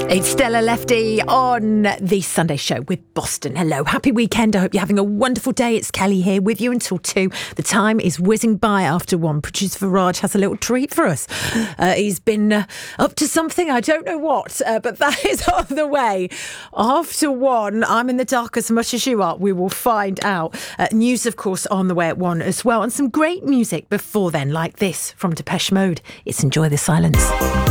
It's Stella Lefty on the Sunday Show with Boston. Hello, happy weekend. I hope you're having a wonderful day. It's Kelly here with you until 2. The time is whizzing by after 1. Producer Viraj has a little treat for us. He's been up to something, I don't know what, but that is on the way. After 1, I'm in the dark as much as you are. We will find out. News, of course, on the way at 1 as well. And some great music before then, like this from Depeche Mode. It's Enjoy the Silence.